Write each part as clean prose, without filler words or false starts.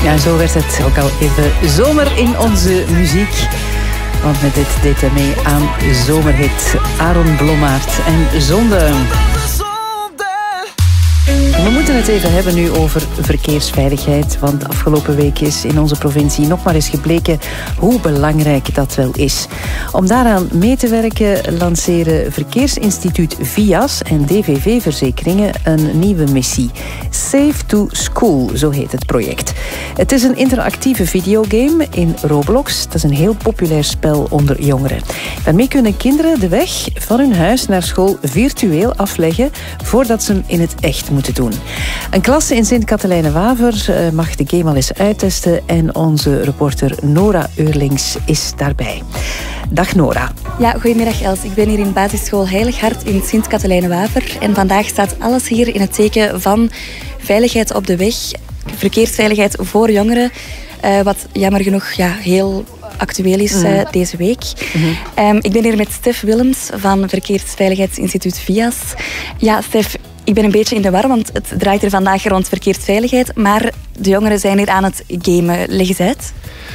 Ja, zo werd het ook al even zomer in onze muziek. Want met dit deed hij mee aan zomerhit Aaron Blommaert en Zonde. We moeten het even hebben nu over verkeersveiligheid. Want afgelopen week is in onze provincie nog maar eens gebleken hoe belangrijk dat wel is. Om daaraan mee te werken lanceren Verkeersinstituut VIAS en DVV Verzekeringen een nieuwe missie. Safe to School, zo heet het project. Het is een interactieve videogame in Roblox. Dat is een heel populair spel onder jongeren. Daarmee kunnen kinderen de weg van hun huis naar school virtueel afleggen voordat ze hem in het echt moeten doen. Een klas in Sint-Katelijne-Waver mag de game al eens uittesten en onze reporter Nora Eurlings is daarbij. Dag Nora. Ja, goedemiddag Els. Ik ben hier in basisschool Heilig Hart in Sint-Katelijne-Waver en vandaag staat alles hier in het teken van veiligheid op de weg, verkeersveiligheid voor jongeren, wat jammer genoeg heel actueel is deze week. Ik ben hier met Stef Willems van Verkeersveiligheidsinstituut VIAS. Ja, Stef, ik ben een beetje in de war, want het draait er vandaag rond verkeersveiligheid, maar de jongeren zijn hier aan het gamen. Leg eens uit.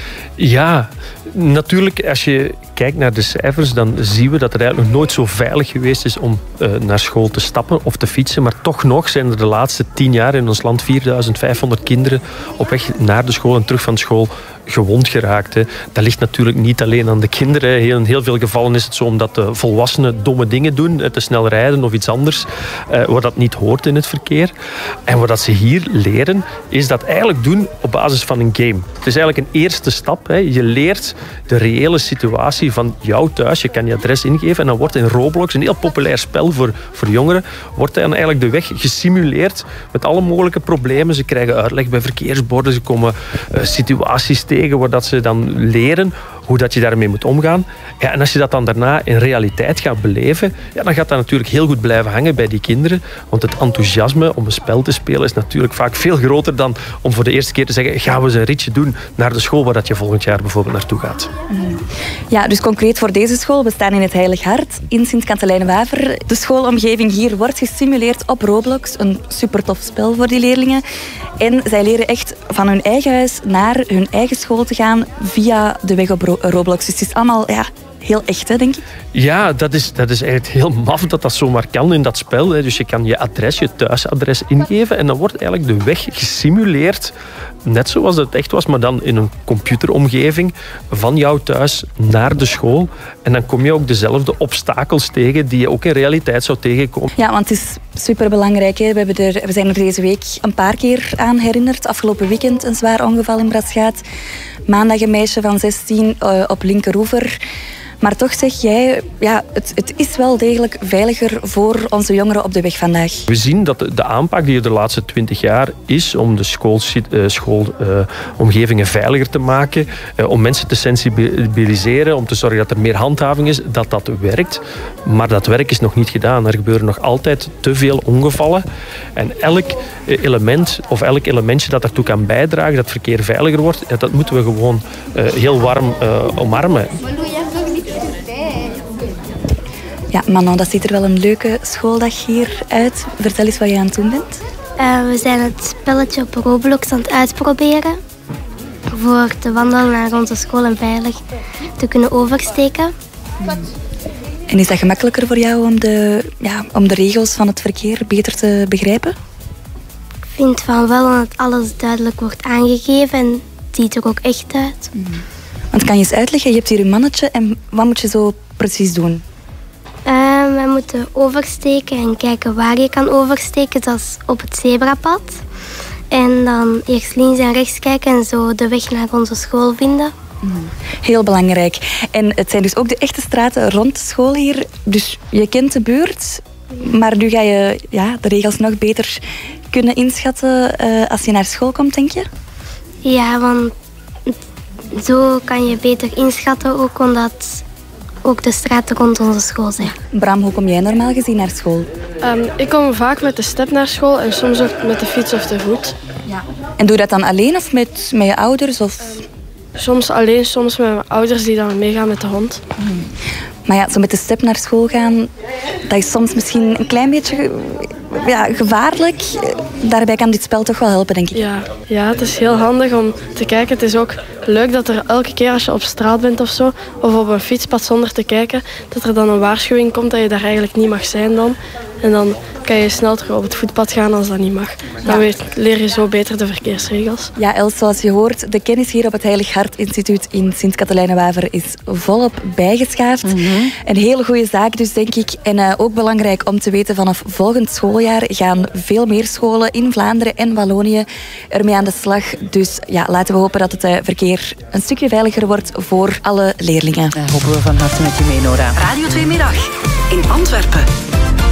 Ja, natuurlijk, als je kijkt naar de cijfers, dan zien we dat het eigenlijk nog nooit zo veilig geweest is om naar school te stappen of te fietsen. Maar toch nog zijn er de laatste 10 jaar in ons land 4500 kinderen op weg naar de school en terug van school gewond geraakt. Hè. Dat ligt natuurlijk niet alleen aan de kinderen. In heel veel gevallen is het zo omdat de volwassenen domme dingen doen, te snel rijden of iets anders, wat dat niet hoort in het verkeer. En wat dat ze hier leren, is dat eigenlijk doen op basis van een game. Het is eigenlijk een eerste stap. Hè. Je leert de reële situatie van jou thuis. Je kan je adres ingeven en dan wordt in Roblox, een heel populair spel voor jongeren, wordt dan eigenlijk de weg gesimuleerd met alle mogelijke problemen. Ze krijgen uitleg bij verkeersborden, ze komen situaties tegen waar dat ze dan leren hoe dat je daarmee moet omgaan. Ja, en als je dat dan daarna in realiteit gaat beleven, ja, dan gaat dat natuurlijk heel goed blijven hangen bij die kinderen. Want het enthousiasme om een spel te spelen is natuurlijk vaak veel groter dan om voor de eerste keer te zeggen, gaan we eens een ritje doen naar de school waar dat je volgend jaar bijvoorbeeld naartoe gaat. Ja, dus concreet voor deze school, we staan in het Heilig Hart in Sint-Katelijne-Waver. De schoolomgeving hier wordt gesimuleerd op Roblox. Een super tof spel voor die leerlingen. En zij leren echt van hun eigen huis naar hun eigen school te gaan via de weg op Roblox. Dus het is allemaal heel echt, hè, denk ik. Ja, dat is eigenlijk heel maf dat dat zomaar kan in dat spel. Hè. Dus je kan je adres, je thuisadres ingeven en dan wordt eigenlijk de weg gesimuleerd, net zoals het echt was, maar dan in een computeromgeving van jouw thuis naar de school. En dan kom je ook dezelfde obstakels tegen die je ook in realiteit zou tegenkomen. Ja, want het is superbelangrijk. Hè. We zijn er deze week een paar keer aan herinnerd. Afgelopen weekend een zwaar ongeval in Braschaat. Maandag een meisje van 16 op Linkeroever. Maar toch zeg jij, het is wel degelijk veiliger voor onze jongeren op de weg vandaag. We zien dat de aanpak die er de laatste 20 jaar is om de schoolomgevingen veiliger te maken, om mensen te sensibiliseren, om te zorgen dat er meer handhaving is, dat werkt. Maar dat werk is nog niet gedaan. Er gebeuren nog altijd te veel ongevallen. En elk element of elk elementje dat daartoe kan bijdragen dat het verkeer veiliger wordt, dat moeten we gewoon heel warm omarmen. Ja, Manon, dat ziet er wel een leuke schooldag hier uit. Vertel eens wat je aan het doen bent. We zijn het spelletje op Roblox aan het uitproberen. Voor te wandelen naar onze school en veilig te kunnen oversteken. En is dat gemakkelijker voor jou om de regels van het verkeer beter te begrijpen? Ik vind van wel dat alles duidelijk wordt aangegeven en het ziet er ook echt uit. Want kan je eens uitleggen, je hebt hier een mannetje en wat moet je zo precies doen? We moeten oversteken en kijken waar je kan oversteken, zoals op het zebrapad. En dan eerst links en rechts kijken en zo de weg naar onze school vinden. Heel belangrijk. En het zijn dus ook de echte straten rond de school hier. Dus je kent de buurt, maar nu ga je de regels nog beter kunnen inschatten als je naar school komt, denk je? Ja, want zo kan je beter inschatten, ook omdat ook de straten rond onze school zijn. Bram, hoe kom jij normaal gezien naar school? Ik kom vaak met de step naar school en soms ook met de fiets of te voet. Ja. En doe je dat dan alleen of met je ouders? Of? Soms alleen, soms met mijn ouders die dan meegaan met de hond. Maar ja, zo met de step naar school gaan, dat is soms misschien een klein beetje gevaarlijk. Daarbij kan dit spel toch wel helpen, denk ik. Ja, het is heel handig om te kijken. Het is ook leuk dat er elke keer als je op straat bent of zo, of op een fietspad zonder te kijken, dat er dan een waarschuwing komt dat je daar eigenlijk niet mag zijn dan. En dan kan je snel terug op het voetpad gaan als dat niet mag. Dan leer je zo beter de verkeersregels. Ja, Els, zoals je hoort, de kennis hier op het Heilig Hart Instituut in Sint-Katelijne-Waver is volop bijgeschaafd. Een hele goede zaak dus, denk ik. En ook belangrijk om te weten, vanaf volgend schooljaar gaan veel meer scholen in Vlaanderen en Wallonië ermee aan de slag. Dus ja, laten we hopen dat het verkeer een stukje veiliger wordt voor alle leerlingen. Hopen we van harte met je mee, Nora. Radio 2 Middag in Antwerpen.